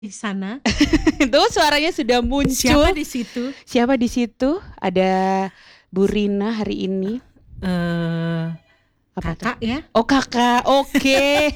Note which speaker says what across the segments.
Speaker 1: Di sana.
Speaker 2: Tuh suaranya sudah muncul.
Speaker 1: Siapa di situ?
Speaker 2: Siapa di situ? Ada Bu Rina hari ini. Apa
Speaker 1: Kakak
Speaker 2: tuh?
Speaker 1: ya?
Speaker 2: Oh kakak, oke.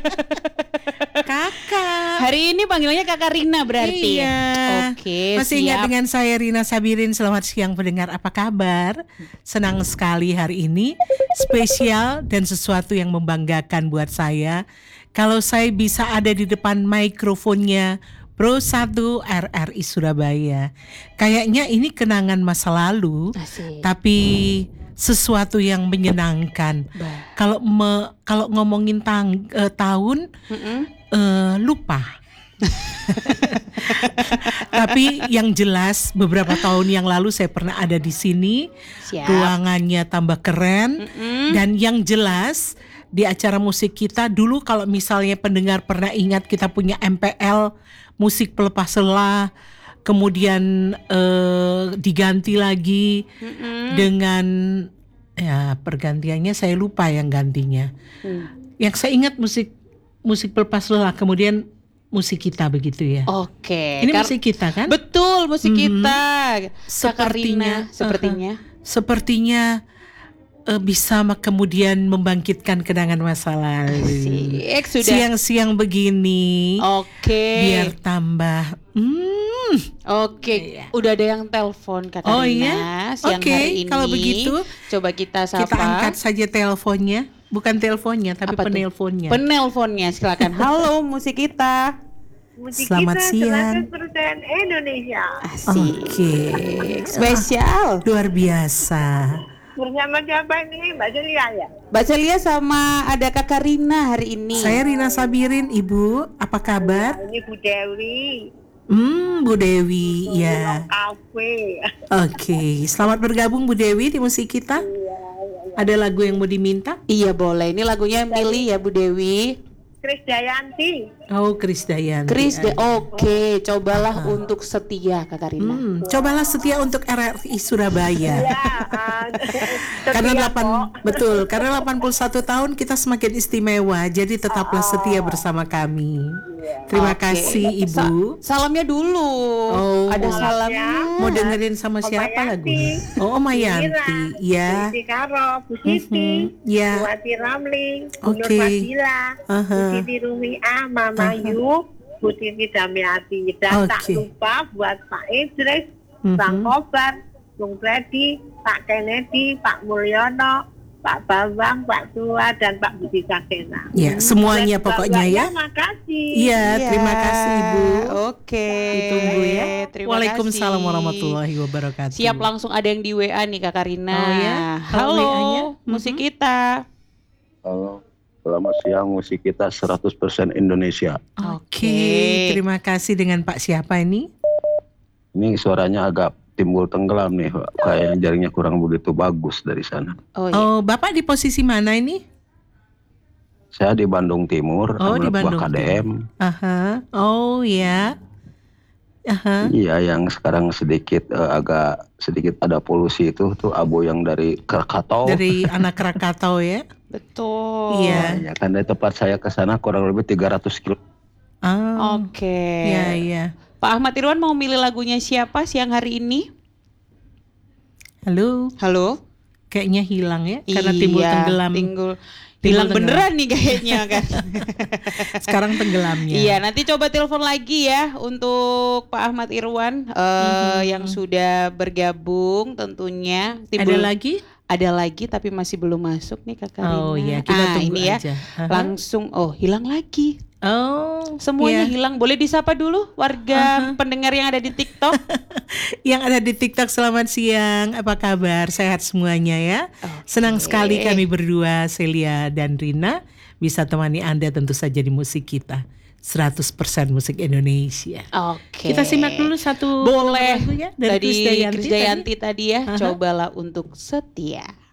Speaker 1: Kakak.
Speaker 2: Hari ini panggilannya kakak Rina berarti.
Speaker 1: Iya.
Speaker 2: Oke,
Speaker 1: Masih ingat
Speaker 2: siap.
Speaker 1: dengan saya Rina Sabirin. Selamat siang pendengar, apa kabar? Senang sekali hari ini. Spesial dan sesuatu yang membanggakan buat saya. Kalau saya bisa ada di depan mikrofonnya Pro 1 RRI Surabaya. Kayaknya ini kenangan masa lalu.
Speaker 2: Asik.
Speaker 1: Tapi sesuatu yang menyenangkan. Kalau ngomongin tahun lupa. Tapi yang jelas beberapa tahun yang lalu saya pernah ada di sini.
Speaker 2: Siap.
Speaker 1: Ruangannya tambah keren. Dan yang jelas di acara musik kita dulu, kalau misalnya pendengar pernah ingat, kita punya MPL musik pelepas lelah. Kemudian diganti lagi dengan ya pergantiannya saya lupa yang gantinya. Yang saya ingat musik pelepas lelah, kemudian musik kita begitu ya.
Speaker 2: Oke.
Speaker 1: Ini musik kita kan?
Speaker 2: Betul, musik kita. Kakak Rina,
Speaker 1: sepertinya bisa kemudian membangkitkan kenangan masa lalu.
Speaker 2: Asik, sudah.
Speaker 1: Siang-siang begini.
Speaker 2: Oke.
Speaker 1: Biar tambah.
Speaker 2: Oke, udah ada yang telepon Kak
Speaker 1: Oh
Speaker 2: Rina
Speaker 1: iya?
Speaker 2: siang
Speaker 1: Oke,
Speaker 2: hari ini.
Speaker 1: kalau begitu
Speaker 2: coba kita sapa.
Speaker 1: Kita angkat saja teleponnya. Bukan teleponnya, tapi
Speaker 2: Apa tuh?
Speaker 1: penelponnya.
Speaker 2: Penelponnya, silakan. Halo, musik kita.
Speaker 3: Musik
Speaker 1: Selamat
Speaker 3: kita
Speaker 1: siang.
Speaker 3: 100% Indonesia.
Speaker 2: Asik.
Speaker 1: Oke.
Speaker 2: Spesial.
Speaker 1: Luar biasa.
Speaker 3: Bersama siapa ini? Mbak Celia ya?
Speaker 2: Mbak Celia sama ada Kakak Rina hari ini.
Speaker 1: Saya Rina Sabirin, Ibu. Apa kabar?
Speaker 3: Ini Bu Dewi.
Speaker 1: Bu Dewi, ya.
Speaker 3: Kafe.
Speaker 1: Oke, selamat bergabung Bu Dewi di musik kita. Ada lagu yang mau diminta?
Speaker 2: Iya boleh. Ini lagunya milih ya Bu Dewi.
Speaker 3: Krisdayanti.
Speaker 1: Oh, Krisdayanti.
Speaker 2: Oke, cobalah untuk setia Kakak Rina.
Speaker 1: Cobalah setia untuk RRI Surabaya. Karena karena 81 tahun kita semakin istimewa. Jadi tetaplah setia bersama kami. Terima
Speaker 2: Oke.
Speaker 1: kasih Ibu.
Speaker 2: Salamnya dulu.
Speaker 1: Oh.
Speaker 2: Ada salamnya.
Speaker 1: Mau dengerin sama siapa lagunya? Oh, Mayanti. Ya.
Speaker 3: Siti Karo, Bu Siti,
Speaker 1: Ya.
Speaker 3: Bu Ati Ramling, Bu Nur
Speaker 1: Oke.
Speaker 3: Fadila, Bu Siti Rumiah, Mama Yu, Bu Siti Damiati. Dan tak
Speaker 1: Oke.
Speaker 3: lupa buat Pak Idris, Bang Kobar, Bung Freddy, Pak Kennedy, Pak Mulyono, Pak Bambang, Pak Tua, dan Pak Budi Sakena.
Speaker 1: Ya, semuanya pokoknya ya.
Speaker 3: Terima kasih.
Speaker 1: Iya, terima kasih Ibu.
Speaker 2: Oke.
Speaker 1: Ditunggu ya.
Speaker 2: Terima
Speaker 1: Waalaikumsalam
Speaker 2: kasih.
Speaker 1: warahmatullahi wabarakatuh.
Speaker 2: Siap, langsung ada yang di WA nih Kakak Rina.
Speaker 1: Oh ya? Kalau
Speaker 2: Halo,
Speaker 1: WA-nya?
Speaker 2: musik kita.
Speaker 4: Halo, selamat siang, musik kita 100% Indonesia.
Speaker 1: Oke, terima kasih. Dengan Pak siapa ini?
Speaker 4: Ini suaranya agak timbul tenggelam nih, Pak. Kayaknya jaringnya kurang begitu bagus dari sana.
Speaker 2: Oh iya.
Speaker 1: Oh, Bapak di posisi mana ini?
Speaker 4: Saya di Bandung Timur,
Speaker 1: Oh, di
Speaker 4: anak buah
Speaker 1: Bandung
Speaker 4: KDM.
Speaker 1: Aha. Oh ya. Aha.
Speaker 4: Iya, yang sekarang agak sedikit ada polusi itu tuh abu yang dari Krakatau.
Speaker 1: Dari anak Krakatau ya.
Speaker 2: Betul.
Speaker 1: Iya.
Speaker 4: Ya, kan dari tempat saya ke sana kurang lebih 300 kilo.
Speaker 1: Ah.
Speaker 2: Oke.
Speaker 1: Iya, iya.
Speaker 2: Pak Ahmad Irwan mau milih lagunya siapa siang hari ini?
Speaker 1: Halo.
Speaker 2: Halo.
Speaker 1: Kayaknya hilang ya, karena timbul tenggelam.
Speaker 2: Hilang
Speaker 1: tenggelam.
Speaker 2: beneran nih kayaknya kan.
Speaker 1: Sekarang tenggelamnya.
Speaker 2: Iya, nanti coba telepon lagi ya untuk Pak Ahmad Irwan yang sudah bergabung tentunya.
Speaker 1: Ada lagi?
Speaker 2: Ada lagi tapi masih belum masuk nih Kakak Rina.
Speaker 1: Oh iya, kita tunggu
Speaker 2: ini
Speaker 1: aja.
Speaker 2: Ya. Langsung hilang lagi.
Speaker 1: Oh,
Speaker 2: Semuanya
Speaker 1: iya.
Speaker 2: hilang. Boleh disapa dulu warga pendengar yang ada di TikTok?
Speaker 1: Yang ada di TikTok, selamat siang. Apa kabar? Sehat semuanya ya. Senang sekali kami berdua, Celia dan Rina, bisa temani Anda tentu saja di musik kita 100% musik Indonesia.
Speaker 2: Oke.
Speaker 1: Kita simak dulu satu
Speaker 2: Boleh.
Speaker 1: lagu ya
Speaker 2: Dari
Speaker 1: dari
Speaker 2: Krisdayanti tadi ya. Cobalah untuk setia.